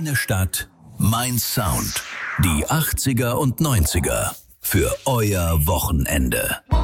Meine Stadt, mein Sound. Die 80er und 90er für euer Wochenende.